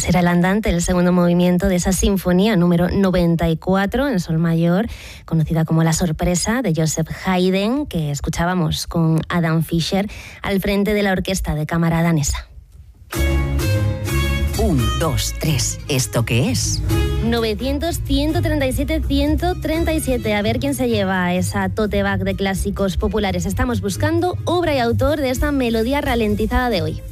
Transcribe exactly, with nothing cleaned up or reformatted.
Será el andante, el segundo movimiento de esa sinfonía número noventa y cuatro en sol mayor, conocida como La Sorpresa, de Joseph Haydn, que escuchábamos con Adam Fischer al frente de la orquesta de cámara danesa. Un, dos, tres. ¿Esto qué es? novecientos, ciento treinta y siete, ciento treinta y siete. A ver quién se lleva esa tote bag de clásicos populares. Estamos buscando obra y autor de esta melodía ralentizada de hoy.